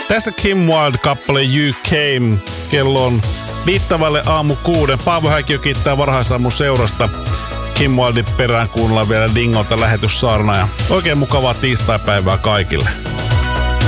Tässä Kim Wilde-kappale You Came. Kello on 5:06. Paavo Häikiö kiittää varhaisaamun seurasta. Kim Wildin perään kuunnellaan vielä Dingolta lähetyssaarna ja oikein mukavaa tiistaipäivää kaikille.